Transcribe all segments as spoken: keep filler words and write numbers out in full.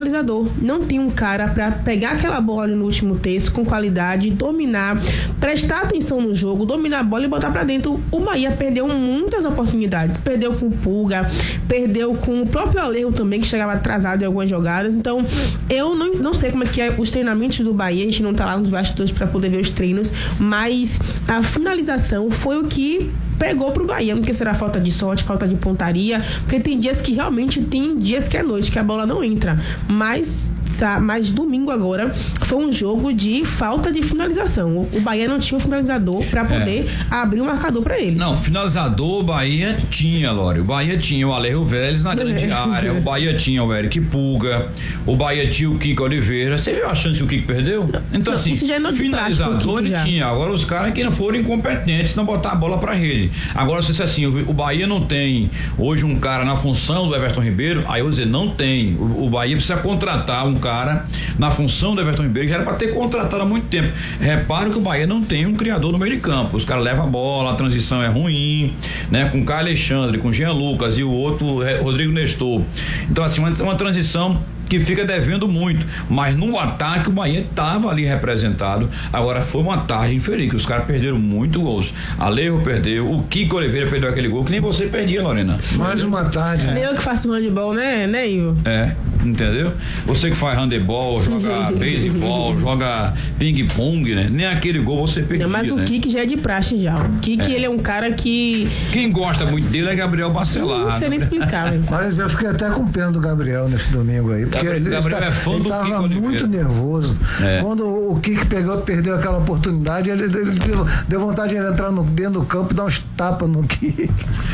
finalizador. Não tem um cara para pegar aquela bola no último terço com qualidade, dominar, prestar atenção no jogo, dominar a bola e botar para dentro. O Bahia perdeu muitas oportunidades. Perdeu com o Pulga, perdeu com o próprio Alejo também, que chegava atrasado em algumas jogadas. Então, eu não, não sei como é que é os treinamentos do Bahia. A gente não tá lá nos bastidores para poder ver os treinos, mas a finalização foi o que pegou pro Bahia, porque será falta de sorte, falta de pontaria, porque tem dias que realmente tem dias que é noite, que a bola não entra, mas, mas domingo agora foi um jogo de falta de finalização. O Bahia não tinha um finalizador para poder é. abrir o um marcador para eles. Não, finalizador o Bahia tinha, Lore, o Bahia tinha o Alejo Vélez na grande é. área, o Bahia tinha o Eric Pulga, o Bahia tinha o Kiko Oliveira. Você viu a chance que o Kiko perdeu? Então não, assim, já é finalizador ele já. tinha, agora os caras que não foram incompetentes, não botar a bola pra rede. Agora, se assim, o Bahia não tem hoje um cara na função do Everton Ribeiro, aí eu vou dizer, não tem. O, o Bahia precisa contratar um cara na função do Everton Ribeiro, que era para ter contratado há muito tempo. Repare que o Bahia não tem um criador no meio de campo. Os caras levam a bola, a transição é ruim, né? Com o Caio Alexandre, com o Jean Lucas e o outro, Rodrigo Nestor. Então, assim, uma, uma transição que fica devendo muito, mas no ataque o Bahia estava ali representado. Agora foi uma tarde infeliz, que os caras perderam muito gols. Alejo perdeu, o Kiko Oliveira perdeu aquele gol que nem você perdia, Lorena. Mais uma tarde. Nem eu que faço handebol, né, né, Ivo? É, entendeu? Você que faz handebol, joga beisebol, joga ping-pong, né? Nem aquele gol você perdia. Não, mas o né? Kiko já é de praxe já. O Kiko, é. ele é um cara que... Quem gosta muito dele é Gabriel Bacelar. Não sei nem explicar, velho. Mas eu fiquei até com pena do Gabriel nesse domingo aí, porque ele, Gabriel é fã ele do tava Kiko muito Oliveira. nervoso. É. Quando o Kiko pegou, perdeu aquela oportunidade, ele, ele deu, deu vontade de entrar no, dentro do campo e dar uns tapas no Kiko.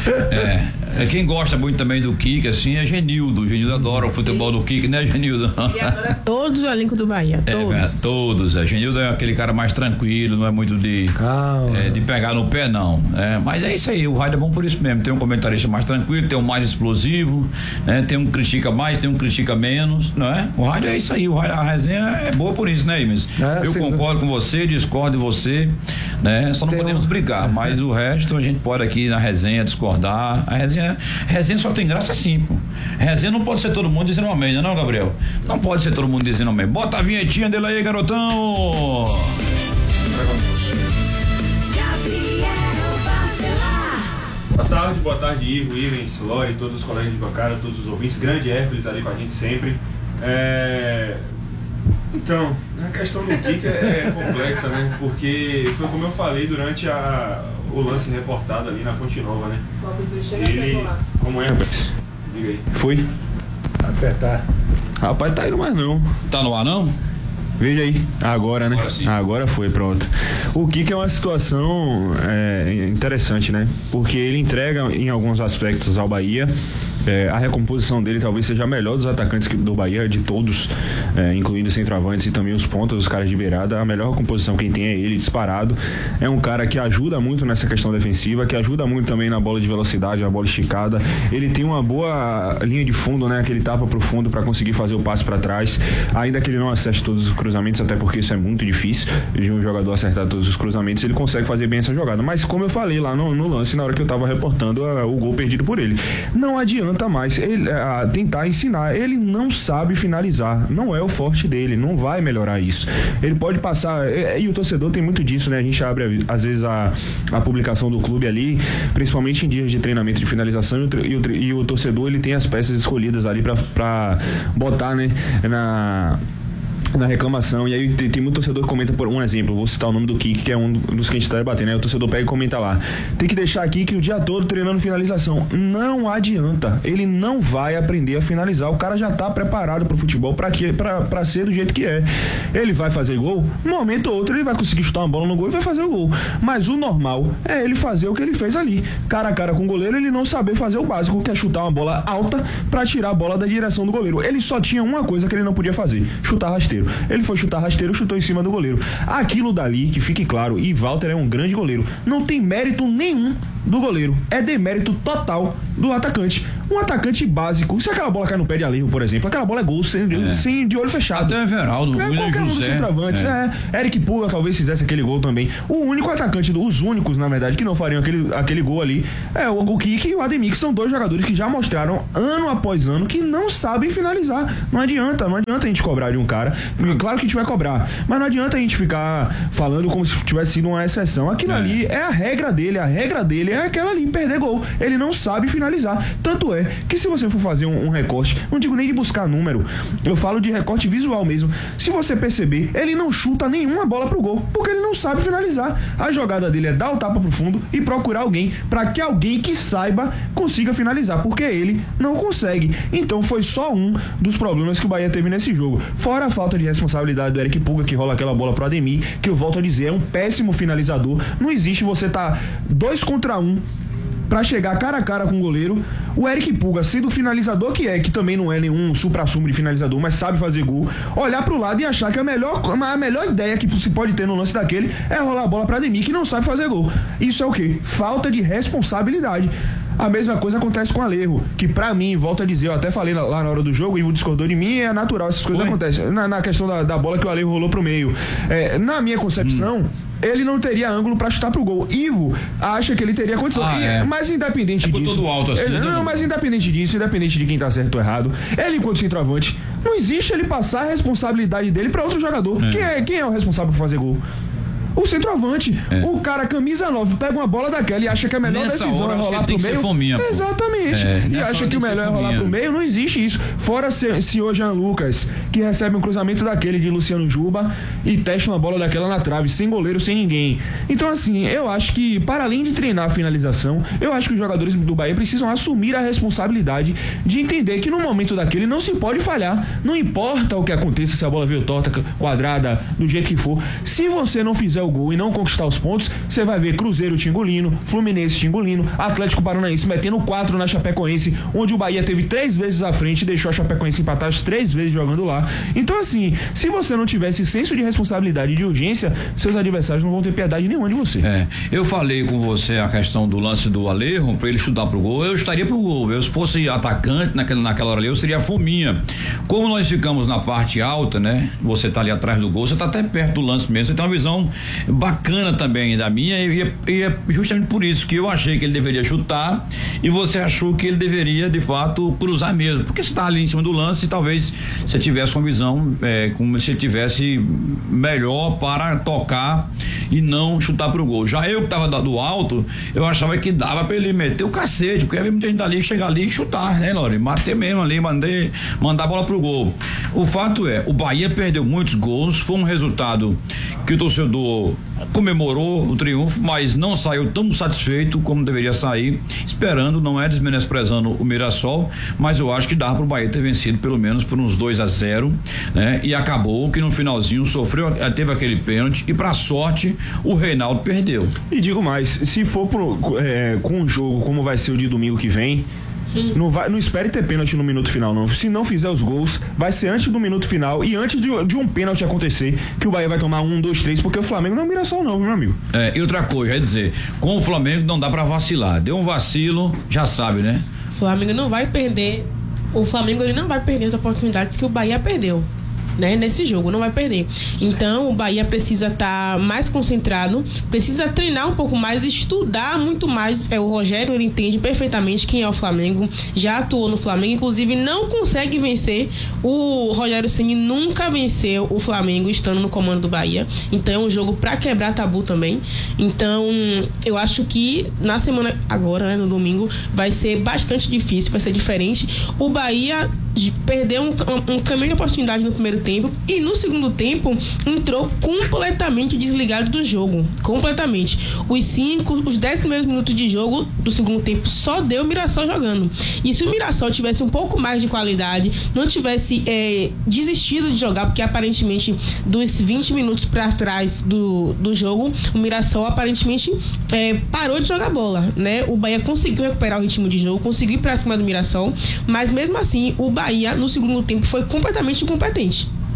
É, é, quem gosta muito também do Kiko, assim, é Genildo. O Genildo adora o futebol do Kiko, né, Genildo? E agora todos o elenco do Bahia, todos. É, todos. É. Genildo é aquele cara mais tranquilo, não é muito de, é, de pegar no pé, não. É, mas é isso aí, o rádio é bom por isso mesmo. Tem um comentarista mais tranquilo, tem um mais explosivo, né? Tem um critica mais, tem um critica menos, não é? O rádio é isso aí, o rádio, a resenha é boa por isso, né, Imes? É, eu sim, concordo com você, discordo de você, né? Só não tem podemos um... brigar, mas o resto a gente pode aqui na resenha discordar. A resenha, resenha só tem graça assim, pô. Resenha não pode ser todo mundo dizendo amém, não, não, Gabriel? Não pode ser todo mundo dizendo amém. Bota a vinhetinha dele aí, garotão! Boa tarde, boa tarde, Ivo, Ivens, Lore, todos os colegas de bancada, todos os ouvintes. Grande Hércules ali com a gente sempre. É... Então, a questão do Kiko é, é complexa, né? Porque foi como eu falei durante a, o lance reportado ali na Ponte Nova, né? Ele... Como é, rapaz? Diga aí. Foi? Apertar. Rapaz, tá indo mais não. Tá no ar, não? Veja aí, agora, né? Agora, agora foi, pronto. O Kiko é uma situação é, interessante, né? Porque ele entrega em alguns aspectos ao Bahia. É, a recomposição dele talvez seja a melhor dos atacantes do Bahia, de todos, é, incluindo os centroavantes e também os pontas, os caras de beirada. A melhor recomposição quem tem é ele, disparado. É um cara que ajuda muito nessa questão defensiva, que ajuda muito também na bola de velocidade, na bola esticada. Ele tem uma boa linha de fundo, né? Aquele tapa pro fundo para conseguir fazer o passe para trás, ainda que ele não acerte todos os cruzamentos, até porque isso é muito difícil de um jogador acertar todos os cruzamentos. Ele consegue fazer bem essa jogada, mas como eu falei lá no, no lance, na hora que eu tava reportando a, o gol perdido por ele, não adianta mais ele, a, tentar ensinar. Ele não sabe finalizar, não é o forte dele, não vai melhorar isso. Ele pode passar, e, e o torcedor tem muito disso, né? A gente abre às vezes a, a publicação do clube ali, principalmente em dias de treinamento de finalização, e o, e o, e o torcedor ele tem as peças escolhidas ali pra, pra botar, né, na na reclamação, e aí tem, tem muito torcedor que comenta, por um exemplo, vou citar o nome do Kiko, que é um dos que a gente tá debatendo, né? O torcedor pega e comenta lá, tem que deixar aqui que o dia todo treinando finalização. Não adianta, ele não vai aprender a finalizar, o cara já tá preparado pro futebol, pra, quê? pra, pra ser do jeito que é. Ele vai fazer gol, um momento ou outro ele vai conseguir chutar uma bola no gol e vai fazer o gol, mas o normal é ele fazer o que ele fez ali, cara a cara com o goleiro, ele não saber fazer o básico, que é chutar uma bola alta pra tirar a bola da direção do goleiro. Ele só tinha uma coisa que ele não podia fazer, chutar rasteiro. goleiro. Ele foi chutar rasteiro, chutou em cima do goleiro. Aquilo dali, que fique claro, e Walter é um grande goleiro, não tem mérito nenhum do goleiro, é demérito total do atacante. Um atacante básico, se aquela bola cai no pé de Alejo, por exemplo, aquela bola é gol sem, é. sem de olho fechado. Até Everaldo, é, qualquer um dos centroavantes, é. é. Eric Puga talvez fizesse aquele gol também. O único atacante, do, os únicos, na verdade, que não fariam aquele, aquele gol ali é o, o Kiki e o Ademir, que são dois jogadores que já mostraram ano após ano que não sabem finalizar. Não adianta, não adianta a gente cobrar de um cara. Claro que a gente vai cobrar, mas não adianta a gente ficar falando como se tivesse sido uma exceção. Aquilo é. ali é a regra dele, a regra dele é aquela ali, perder gol. Ele não sabe finalizar. Tanto é que se você for fazer um, um recorte, não digo nem de buscar número, eu falo de recorte visual mesmo. Se você perceber, ele não chuta nenhuma bola pro gol, porque ele não sabe finalizar. A jogada dele é dar o tapa pro fundo e procurar alguém, para que alguém que saiba consiga finalizar, porque ele não consegue. Então foi só um dos problemas que o Bahia teve nesse jogo. Fora a falta de responsabilidade do Eric Puga, que rola aquela bola pro Ademir, que eu volto a dizer, é um péssimo finalizador. Não existe você tá dois contra um pra chegar cara a cara com o goleiro. O Eric Puga, sendo o finalizador que é, que também não é nenhum supra-sumo de finalizador, mas sabe fazer gol, olhar pro lado e achar que a melhor, a melhor ideia que se pode ter no lance daquele é rolar a bola pra Ademir, que não sabe fazer gol. Isso é o quê? Falta de responsabilidade. A mesma coisa acontece com o Alejo, que pra mim, volto a dizer, eu até falei lá na hora do jogo, o Ivo discordou de mim, é natural, essas coisas Oi? acontecem. Na, na questão da, da bola que o Alejo rolou pro meio. É, na minha concepção, hum. ele não teria ângulo pra chutar pro gol. Ivo acha que ele teria condição. Ah, e, é. Mas independente é disso. Todo alto, assim, ele, né? Não, mas independente disso, independente de quem tá certo ou errado, ele, enquanto centroavante, não existe ele passar a responsabilidade dele pra outro jogador. É. Quem, é, quem é o responsável por fazer gol? O centroavante. É. O cara, camisa nove, pega uma bola daquela e acha que a melhor Nessa decisão hora, é rolar pro meio. Fominha, Exatamente. É, e acha que o melhor é rolar pro meio. Não existe isso. Fora o senhor Jean Lucas, que recebe um cruzamento daquele de Luciano Juba e testa uma bola daquela na trave, sem goleiro, sem ninguém. Então, assim, eu acho que, para além de treinar a finalização, eu acho que os jogadores do Bahia precisam assumir a responsabilidade de entender que no momento daquele não se pode falhar. Não importa o que aconteça, se a bola veio torta, quadrada, do jeito que for. Se você não fizer o gol e não conquistar os pontos, você vai ver Cruzeiro te engolindo, Fluminense te engolindo, Atlético Paranaense metendo quatro na Chapecoense, onde o Bahia teve três vezes à frente e deixou a Chapecoense empatar as três vezes jogando lá. Então, assim, se você não tivesse senso de responsabilidade e de urgência, seus adversários não vão ter piedade nenhuma de você. É, eu falei com você a questão do lance do Alejo, pra ele chutar pro gol, eu estaria pro gol. Eu, se fosse atacante naquela, naquela hora ali, eu seria a Fominha. Como nós ficamos na parte alta, né? Você tá ali atrás do gol, você tá até perto do lance mesmo, você tem uma visão bacana bacana também da minha, e é, e é justamente por isso que eu achei que ele deveria chutar e você achou que ele deveria de fato cruzar mesmo, porque você está ali em cima do lance e talvez você tivesse uma visão é, como se tivesse melhor para tocar e não chutar pro gol. Já eu que estava do alto, eu achava que dava para ele meter o cacete, porque ia ver muita gente ali, chegar ali e chutar, né, Lore? Bater mesmo ali, mandei, mandar a bola pro gol. O fato é, o Bahia perdeu muitos gols, foi um resultado que o torcedor comemorou o triunfo, mas não saiu tão satisfeito como deveria sair, esperando, não é desmenosprezando o Mirassol, mas eu acho que dá pro Bahia ter vencido pelo menos por uns dois a zero, né? E acabou que no finalzinho sofreu, teve aquele pênalti e pra sorte o Reinaldo perdeu. E digo mais, se for pro, é, com um jogo como vai ser o de domingo que vem, Não, vai, não espere ter pênalti no minuto final, não. Se não fizer os gols, vai ser antes do minuto final e antes de, de um pênalti acontecer, que o Bahia vai tomar um, dois, três, porque o Flamengo não é Mirassol, não, meu amigo. É, e outra coisa, quer dizer, com o Flamengo não dá pra vacilar. Deu um vacilo, já sabe, né? O Flamengo não vai perder. O Flamengo ele não vai perder as oportunidades que o Bahia perdeu, né, nesse jogo, não vai perder. Então o Bahia precisa estar tá mais concentrado, precisa treinar um pouco mais, estudar muito mais. É, o Rogério, ele entende perfeitamente quem é o Flamengo, já atuou no Flamengo, inclusive não consegue vencer. O Rogério Ceni nunca venceu o Flamengo estando no comando do Bahia, então é um jogo pra quebrar tabu também. Então eu acho que na semana agora, né, no domingo, vai ser bastante difícil, vai ser diferente. O Bahia perdeu um, um, um caminho de oportunidade no primeiro tempo e no segundo tempo entrou completamente desligado do jogo, completamente. Os cinco, os dez primeiros minutos de jogo do segundo tempo só deu o Mirassol jogando. E se o Mirassol tivesse um pouco mais de qualidade, não tivesse é, desistido de jogar, porque aparentemente dos vinte minutos para trás do, do jogo, o Mirassol aparentemente é, parou de jogar bola, né? O Bahia conseguiu recuperar o ritmo de jogo, conseguiu ir para cima do Mirassol, mas mesmo assim o Bahia no segundo tempo foi completamente incompetente.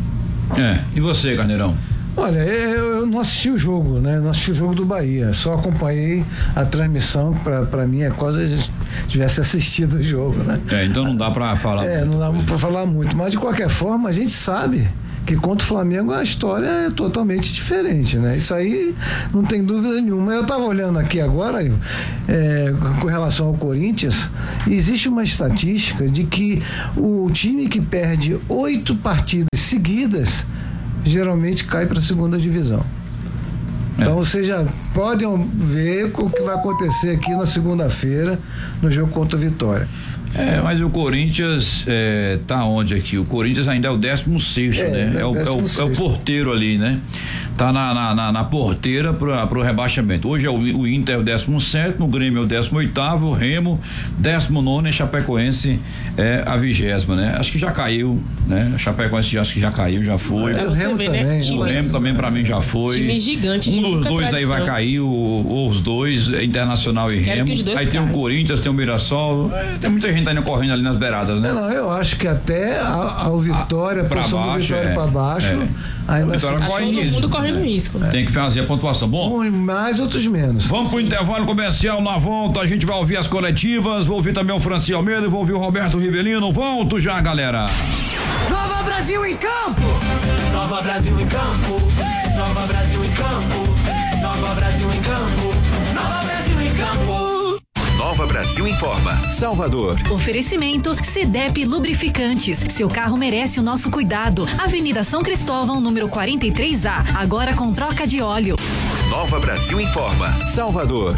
É, e você, Carneirão? Olha, eu não assisti o jogo, né? Não assisti o jogo do Bahia, só acompanhei a transmissão, pra, pra mim é quase se tivesse assistido o jogo, né? É, então não dá pra falar. É, não dá pra falar muito, mas de qualquer forma a gente sabe que contra o Flamengo a história é totalmente diferente, né? Isso aí não tem dúvida nenhuma. Eu estava olhando aqui agora, é, com relação ao Corinthians, existe uma estatística de que o time que perde oito partidas seguidas geralmente cai para a segunda divisão. Então, vocês já podem ver o que vai acontecer aqui na segunda-feira no jogo contra o Vitória. É, mas o Corinthians é, tá onde aqui? O Corinthians ainda é o décimo sexto, é, né? É o, é, o, é o porteiro ali, né? Tá na, na, na, na porteira para pro rebaixamento. Hoje é o, o Inter é o décimo sétimo, o Grêmio é o décimo oitavo, o Remo décimo nono e Chapecoense é a vigésima, né? Acho que já caiu, né? A Chapecoense já, acho que já caiu, já foi. É, o Remo vê, também. Né? O Remo também para mim já foi. Time gigante. Um dos dois aí vai cair, o, ou os dois, Internacional e Quero Remo. Aí caem. tem o Corinthians, tem o Mirassol, é, tem muita gente ainda correndo ali nas beiradas, né? Não, eu acho que até a, a Vitória, a posição do Vitória é, para baixo, é. ainda assim, todo risco, mundo correndo né? risco. Tem que fazer a pontuação. Bom, uns mais, outros menos. Vamos pro intervalo comercial. Na volta a gente vai ouvir as coletivas, vou ouvir também o Franci Almeida e vou ouvir o Roberto Rivelino. Volto já, galera. Nova Brasil em campo. Nova Brasil em campo. Nova Brasil em campo. Nova Brasil em campo. Nova Brasil em campo. Nova Brasil informa. Salvador. Oferecimento Cedep Lubrificantes. Seu carro merece o nosso cuidado. Avenida São Cristóvão, número quarenta e três A. Agora com troca de óleo. Nova Brasil informa. Salvador.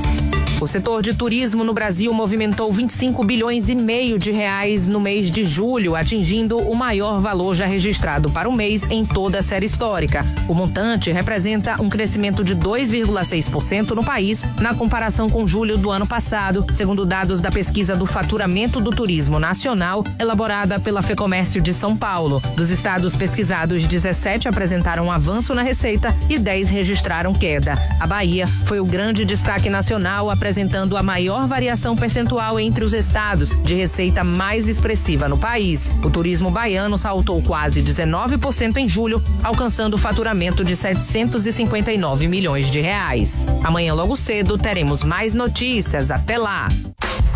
O setor de turismo no Brasil movimentou vinte e cinco bilhões e meio de reais no mês de julho, atingindo o maior valor já registrado para o mês em toda a série histórica. O montante representa um crescimento de dois vírgula seis por cento no país na comparação com julho do ano passado, segundo dados da pesquisa do faturamento do turismo nacional, elaborada pela Fecomércio de São Paulo. Dos estados pesquisados, dezessete apresentaram um avanço na receita e dez registraram queda. A Bahia foi o grande destaque nacional, apresentando a maior variação percentual entre os estados, de receita mais expressiva no país. O turismo baiano saltou quase dezenove por cento em julho, alcançando o faturamento de setecentos e cinquenta e nove milhões de reais. Amanhã logo cedo teremos mais notícias. Até lá!